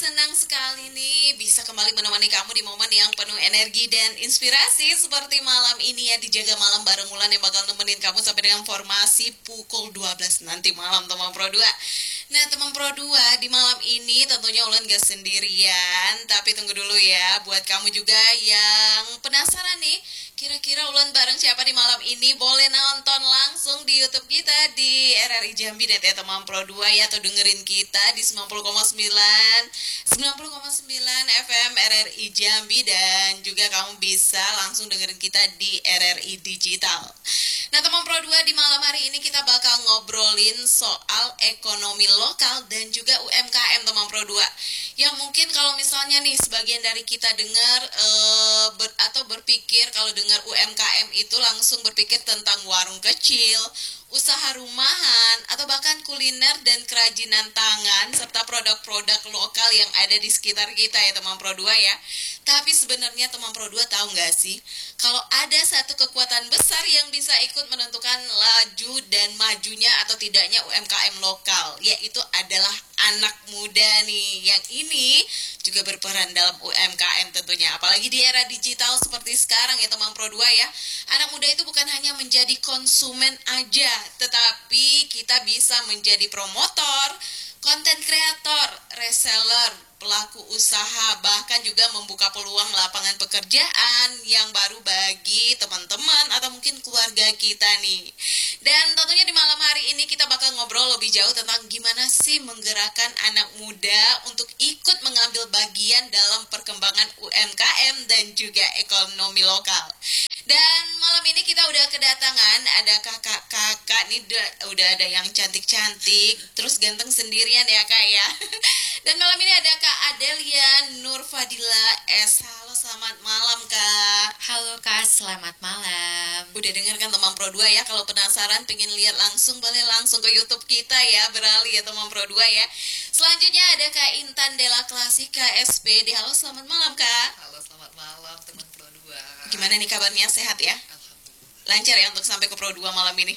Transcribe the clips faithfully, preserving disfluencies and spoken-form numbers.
senang sekali nih bisa kembali menemani kamu di momen yang penuh energi dan inspirasi seperti malam ini ya, dijaga malam bareng Wulan yang bakal nemenin kamu sampai dengan formasi pukul dua belas nanti malam teman Pro dua. Nah teman Pro dua, di malam ini tentunya Wulan gak sendirian, tapi tunggu dulu ya buat kamu juga yang penasaran nih kira-kira Wulan bareng siapa di malam ini, boleh nonton langsung di YouTube kita di R R I Jambi deh ya teman Pro dua ya, atau dengerin kita di sembilan puluh koma sembilan sembilan puluh koma sembilan F M R R I Jambi, dan juga kamu bisa langsung dengerin kita di R R I Digital. Nah teman Pro dua, di malam hari ini kita bakal ngobrolin soal ekonomi lokal dan juga U M K M teman Pro dua. Yang mungkin kalau misalnya nih sebagian dari kita dengar e, ber, atau berpikir kalau dengar U M K M itu langsung berpikir tentang warung kecil, usaha rumahan, atau bahkan kuliner dan kerajinan tangan serta produk-produk lokal yang ada di sekitar kita ya teman Pro dua ya. Tapi sebenarnya teman Pro dua tahu nggak sih, kalau ada satu kekuatan besar yang bisa ikut menentukan laju dan majunya atau tidaknya U M K M lokal, yaitu adalah anak muda nih, yang ini juga berperan dalam U M K M tentunya. Apalagi di era digital seperti sekarang ya teman Pro dua ya. Anak muda itu bukan hanya menjadi konsumen aja, tetapi kita bisa menjadi promotor, konten kreator, reseller, pelaku usaha, bahkan juga membuka peluang lapangan pekerjaan yang baru bagi teman-teman atau mungkin keluarga kita nih. Dan tentunya di malam hari ini kita bakal ngobrol lebih jauh tentang gimana sih menggerakkan anak muda untuk ikut mengambil bagian dalam perkembangan U M K M dan juga ekonomi lokal. Dan malam ini kita udah kedatangan ada kakak-kakak nih, udah ada yang cantik-cantik, terus ganteng sendirian ya kak ya. Dan malam ini ada Kak Adelia Nur Fadila S. Halo, selamat malam Kak. Halo Kak, selamat malam. Udah denger kan teman Pro dua ya, kalau penasaran pengen lihat langsung boleh langsung ke YouTube kita ya, beralih ya teman Pro dua ya. Selanjutnya ada Kak Intan Della Klasika S P D. Halo, selamat malam Kak. Halo, selamat malam teman Pro dua. Gimana nih kabarnya, sehat ya? Lancar ya untuk sampai ke Pro dua malam ini?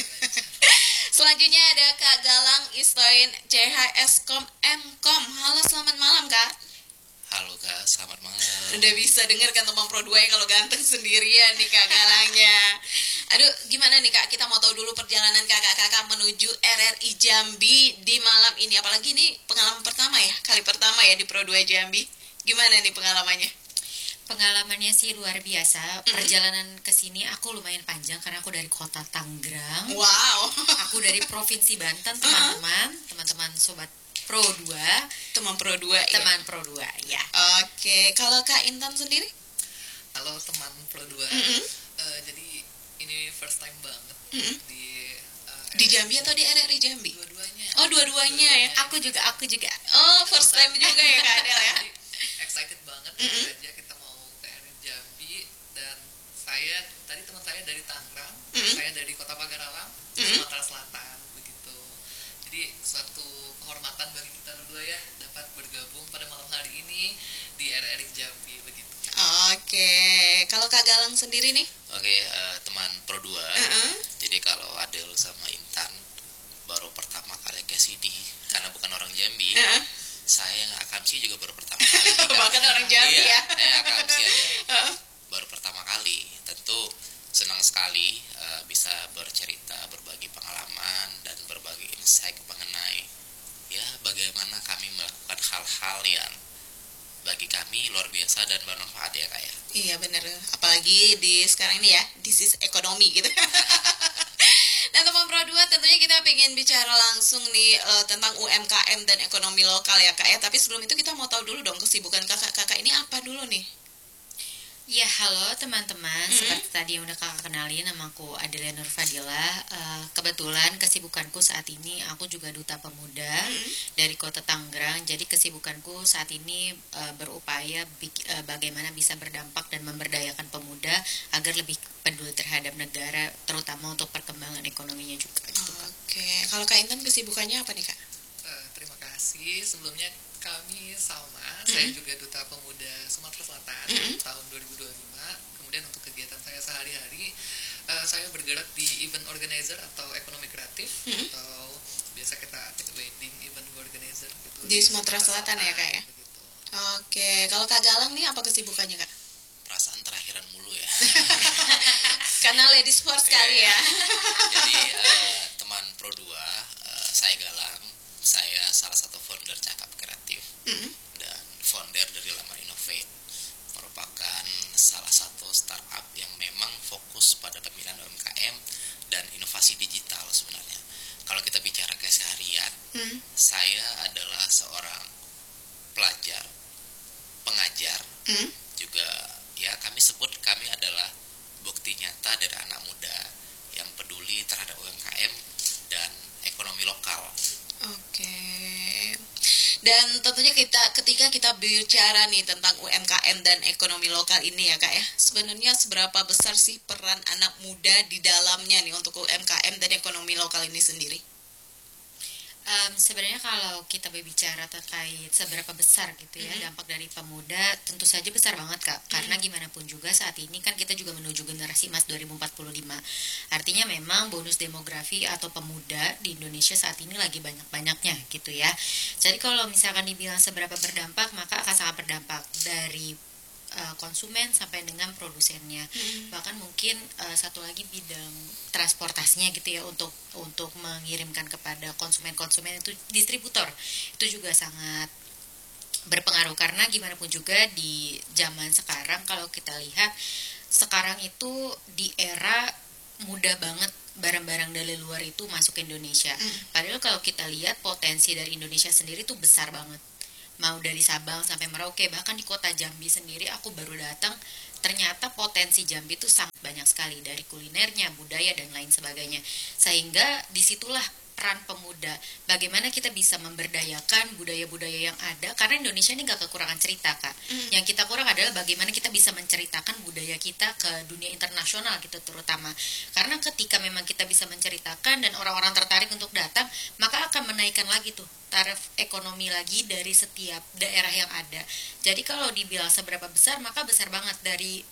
Selanjutnya ada Kak Galang Istoin C H S Kom M Kom. Halo, selamat malam Kak. Halo Kak, selamat malam. Udah bisa denger kan teman Pro dua ya kalau ganteng sendirian nih Kak Galangnya. Aduh, gimana nih Kak, kita mau tahu dulu perjalanan kakak-kakak menuju R R I Jambi di malam ini. Apalagi ini pengalaman pertama ya, kali pertama ya di Pro dua Jambi. Gimana nih pengalamannya? Pengalamannya sih luar biasa. Perjalanan ke sini aku lumayan panjang karena aku dari kota Tangerang. Wow. Aku dari Provinsi Banten, teman-teman. Teman-teman sobat Pro dua. Teman Pro dua ya. Teman Pro dua ya. Oke, kalau Kak Intan sendiri? Halo teman Pro dua. Mm-hmm. Uh, jadi ini first time banget Mm-hmm. di uh, Di Jambi atau di R R I Jambi? Dua-duanya. Oh, dua-duanya ya. Aku juga, aku juga. Oh, first time juga ya Kak Adel ya. Jadi, excited banget Mm-hmm. aja kita mau ke R R I Jambi, dan saya tadi teman saya dari Tangerang, Mm-hmm. saya dari Kota Pagaralam, Mm-hmm. Sumatera Selatan begitu. Jadi suatu kehormatan bagi kita berdua ya dapat bergabung pada malam hari ini di R R I Jambi begitu. Oke, kalau Kak Galang sendiri nih? Oke, uh, teman Pro dua. Uh-uh. Jadi kalau Adel sama Intan baru pertama kali ke sini karena bukan orang Jambi. Uh-uh. Saya yang Akamsi juga baru pertama kali. Bahkan orang Jambi iya, ya. Saya Akamsi aja Uh-uh. baru pertama kali. Tentu senang sekali uh, bisa bercerita, berbagi pengalaman dan berbagi insight mengenai ya bagaimana kami melakukan hal-hal yang bagi kami luar biasa dan bermanfaat ya Kak ya. Iya bener, apalagi di sekarang ini ya, this is ekonomi gitu. Nah teman Pro dua, tentunya kita pengen bicara langsung nih uh, tentang U M K M dan ekonomi lokal ya Kak ya. Tapi sebelum itu kita mau tahu dulu dong kesibukan kakak-kakak ini apa dulu nih? Ya, halo teman-teman. Mm-hmm. Seperti tadi yang udah kakak kenalin, nama aku Adelia Nur Fadila. Uh, kebetulan kesibukanku saat ini aku juga duta pemuda Mm-hmm. dari kota Tangerang. Jadi kesibukanku saat ini uh, berupaya bik- uh, bagaimana bisa berdampak dan memberdayakan pemuda agar lebih peduli terhadap negara, terutama untuk perkembangan ekonominya juga. Gitu, Kak. Oke, kalau Kak Intan kesibukannya apa nih Kak? Uh, terima kasih. Sebelumnya kami sama, Mm-hmm. saya juga Duta Pemuda Sumatera Selatan Mm-hmm. tahun dua ribu dua puluh lima. Kemudian untuk kegiatan saya sehari-hari, uh, saya bergerak di event organizer atau ekonomi kreatif, Mm-hmm. atau biasa kita wedding event organizer gitu Di Sumatera Selatan ya Kak ya? Oke, kalau Kak Galang nih apa kesibukannya Kak? Perasaan terakhiran mulu ya. Karena ladies first kali ya. Jadi eh, teman Pro dua, eh, saya Galang, saya salah satu founder Cakap Kreatif Mm-mm. dan founder dari Lamar Innovate, merupakan salah satu startup yang memang fokus pada pembinaan U M K M dan inovasi digital sebenarnya. Kalau kita bicara keseharian, Mm. saya adalah seorang pelajar, pengajar, Mm. juga ya kami sebut kami adalah bukti nyata dari anak muda yang peduli terhadap U M K M dan ekonomi lokal. Oke. Dan tentunya kita ketika kita bicara nih tentang U M K M dan ekonomi lokal ini ya Kak ya, sebenarnya seberapa besar sih peran anak muda di dalamnya nih untuk U M K M dan ekonomi lokal ini sendiri? Um, sebenarnya kalau kita berbicara terkait seberapa besar gitu ya Mhm. dampak dari pemuda, tentu saja besar banget Kak. Karena gimana pun juga saat ini kan kita juga menuju generasi emas dua ribu empat puluh lima. Artinya memang bonus demografi atau pemuda di Indonesia saat ini lagi banyak-banyaknya gitu ya. Jadi kalau misalkan dibilang seberapa berdampak, maka akan sangat berdampak dari uh, konsumen sampai dengan produsennya. Mhm. Bahkan mungkin uh, satu lagi bidang transportasinya gitu ya, untuk untuk mengirimkan kepada konsumen-konsumen itu distributor itu juga sangat berpengaruh. Karena gimana pun juga di zaman sekarang kalau kita lihat sekarang itu di era mudah banget barang-barang dari luar itu masuk ke Indonesia. Mm. Padahal kalau kita lihat potensi dari Indonesia sendiri itu besar banget. Mau dari Sabang sampai Merauke, bahkan di kota Jambi sendiri aku baru datang, ternyata potensi Jambi itu sangat banyak sekali dari kulinernya, budaya dan lain sebagainya. Sehingga disitulah peran pemuda, bagaimana kita bisa memberdayakan budaya-budaya yang ada, karena Indonesia ini gak kekurangan cerita Kak. Mm. Yang kita kurang adalah bagaimana kita bisa menceritakan budaya kita ke dunia internasional gitu terutama. Karena ketika memang kita bisa menceritakan dan orang-orang tertarik untuk datang, maka akan menaikkan lagi tuh taraf ekonomi lagi dari setiap daerah yang ada. Jadi kalau dibilang seberapa besar, maka besar banget dari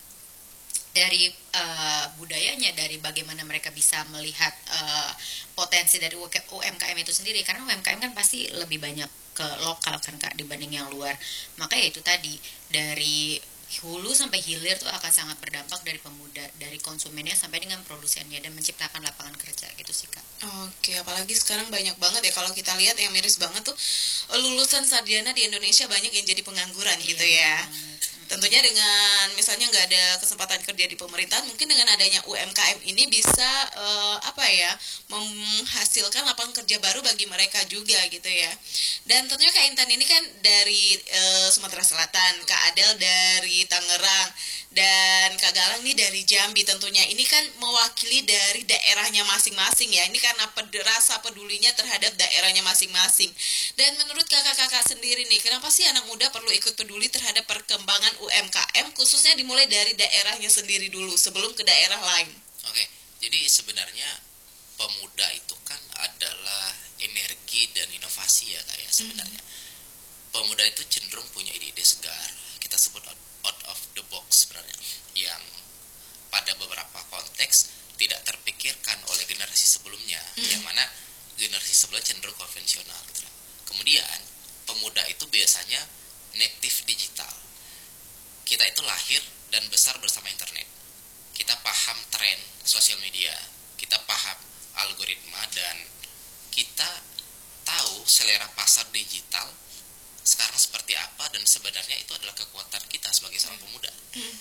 dari uh, budayanya, dari bagaimana mereka bisa melihat uh, potensi dari U M K M itu sendiri. Karena U M K M kan pasti lebih banyak ke lokal kan Kak dibanding yang luar. Maka ya itu tadi, dari hulu sampai hilir tuh akan sangat berdampak dari pemuda, dari konsumennya sampai dengan produsennya, dan menciptakan lapangan kerja gitu sih Kak. Oke, apalagi sekarang banyak banget ya kalau kita lihat yang miris banget tuh lulusan sarjana di Indonesia banyak yang jadi pengangguran gitu ya. Tentunya dengan misalnya nggak ada kesempatan kerja di pemerintahan, mungkin dengan adanya U M K M ini bisa eh, apa ya menghasilkan lapangan kerja baru bagi mereka juga gitu ya. Dan tentunya Kak Intan ini kan dari eh, Sumatera Selatan, Kak Adel dari Tangerang, dan Kak Galang nih dari Jambi. Tentunya ini kan mewakili dari daerahnya masing-masing ya. Ini karena ped- rasa pedulinya terhadap daerahnya masing-masing. Dan menurut kakak-kakak sendiri nih, kenapa sih anak muda perlu ikut peduli terhadap perkembangan U M K M, khususnya dimulai dari daerahnya sendiri dulu sebelum ke daerah lain? Oke, jadi sebenarnya pemuda itu kan adalah energi dan inovasi ya kayak sebenarnya. Pemuda itu cenderung punya ide-ide segar, kita sebut out, out of the box sebenarnya, yang pada beberapa konteks tidak terpikirkan oleh generasi sebelumnya, Mm. yang mana generasi sebelumnya cenderung konvensional gitu. Kemudian pemuda itu biasanya native digital. Kita itu lahir dan besar bersama internet. Kita paham tren sosial media, kita paham algoritma, dan kita tahu selera pasar digital sekarang seperti apa, dan sebenarnya itu adalah kekuatan kita sebagai seorang pemuda. Hmm.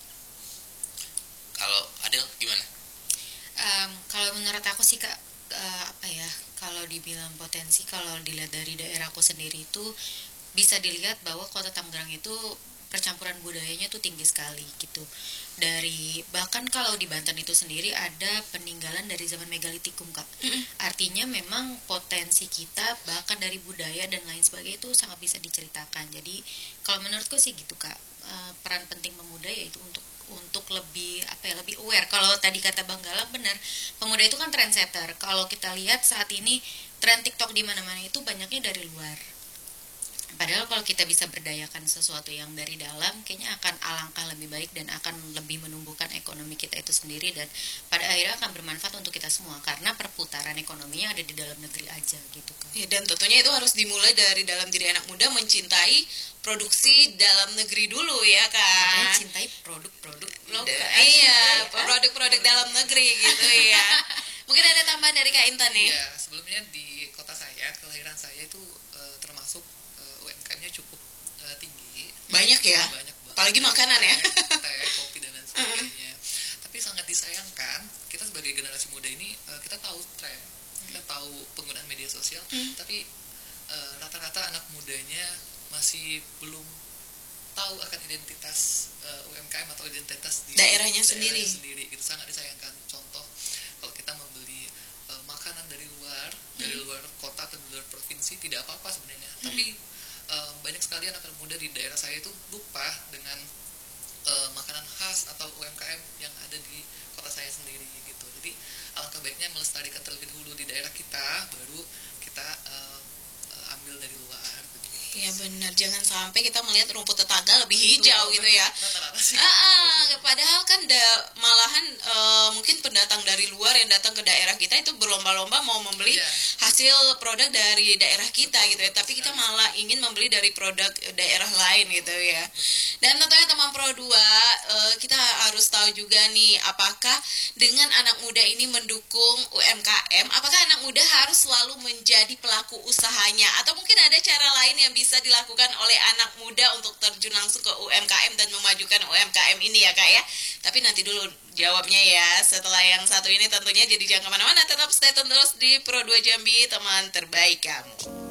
Kalau Adel gimana? Um, kalau menurut aku sih Kak, uh, apa ya, kalau dibilang potensi, kalau dilihat dari daerahku sendiri itu bisa dilihat bahwa kota Tangerang itu percampuran budayanya tuh tinggi sekali gitu. Dari bahkan kalau di Banten itu sendiri ada peninggalan dari zaman megalitikum Kak. Artinya memang potensi kita bahkan dari budaya dan lain sebagainya itu sangat bisa diceritakan. Jadi kalau menurutku sih gitu Kak, uh, peran penting pemuda yaitu untuk untuk lebih apa ya, lebih aware. Kalau tadi kata Bang Galang benar, pemuda itu kan trendsetter. Kalau kita lihat saat ini tren TikTok di mana-mana itu banyaknya dari luar. Padahal kalau kita bisa berdayakan sesuatu yang dari dalam, kayaknya akan alangkah lebih baik dan akan lebih menumbuhkan ekonomi kita itu sendiri, dan pada akhirnya akan bermanfaat untuk kita semua karena perputaran ekonominya ada di dalam negeri aja gitu kan. Ya, dan tentunya itu harus dimulai dari dalam diri anak muda mencintai produksi dalam negeri dulu ya Makanya kan. cintai produk-produk Lokal. lokal. Iya, produk-produk dalam negeri gitu ya. Mungkin ada tambahan dari Kak Intan nih. Ya, sebelumnya di kota saya, kelahiran saya itu eh, termasuk eh, U M K M-nya cukup eh, tinggi. Banyak ya? Banyak banget. Apalagi makanan ya. Teh, teh, kopi dan lain sebagainya. Tapi sangat disayangkan, kita sebagai generasi muda ini eh, kita tahu tren, kita tahu penggunaan media sosial, Hmm. tapi eh, rata-rata anak mudanya masih belum tahu akan identitas eh, U M K M atau identitas di Daerahnya sendiri. sendiri. Itu sangat disayangkan. Contoh, kalau kita membeli eh, makanan dari luar, dari luar kota atau dari luar provinsi tidak apa-apa sebenarnya. Tapi eh, banyak sekali anak muda di daerah saya itu lupa dengan eh, makanan khas atau U M K M yang ada di kota saya sendiri gitu. Jadi alangkah baiknya melestarikan terlebih dahulu di daerah kita, baru kita eh, eh, ambil dari luar. Begitu. Iya benar, jangan sampai kita melihat rumput tetangga lebih hijau gitu ya. Rata-rata sih. Ah, ah, padahal kan da- malahan eh, mungkin pendatang dari luar yang datang ke daerah kita itu berlomba-lomba mau membeli Iya. hasil produk dari daerah kita gitu ya, tapi kita malah ingin membeli dari produk daerah lain gitu ya. Dan tentunya teman Pro dua, eh, kita harus tahu juga nih, apakah dengan anak muda ini mendukung U M K M, apakah anak muda harus selalu menjadi pelaku usahanya, atau mungkin ada cara lain yang bisa dilakukan oleh anak muda untuk terjun langsung ke U M K M dan memajukan U M K M ini ya Kak ya. Tapi nanti dulu jawabnya ya setelah yang satu ini tentunya, jadi jangan kemana-mana, tetap stay tune terus di Pro dua Jambi, teman terbaik kamu.